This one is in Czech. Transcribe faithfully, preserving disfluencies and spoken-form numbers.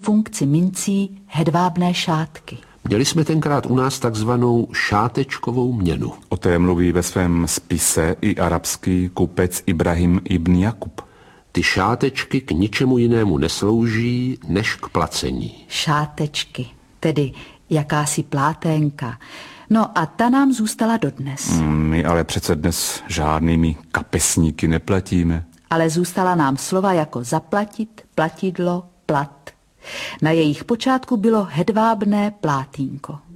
funkci mincí hedvábné šátky. Měli jsme tenkrát u nás takzvanou šátečkovou měnu. O té mluví ve svém spise i arabský kupec Ibrahim ibn Jakub. Ty šátečky k ničemu jinému neslouží, než k placení. Šátečky, tedy jakási pláténka. No a ta nám zůstala dodnes. My ale přece dnes žádnými kapesníky neplatíme. Ale zůstala nám slova jako zaplatit, platidlo, plat. Na jejich počátku bylo hedvábné plátínko.